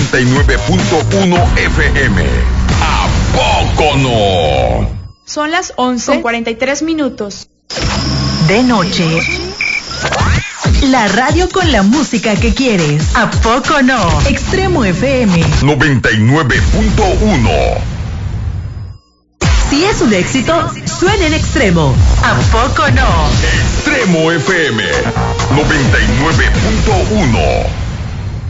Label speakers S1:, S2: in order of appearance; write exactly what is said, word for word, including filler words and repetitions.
S1: noventa y nueve punto uno F M. ¿A poco no?
S2: Son las once con cuarenta y tres minutos.
S3: De noche. La radio con la música que quieres. ¿A poco no? Extremo F M.
S1: noventa y nueve punto uno.
S3: Si es un éxito, suena en Extremo. ¿A poco no?
S1: Extremo F M noventa y nueve punto uno.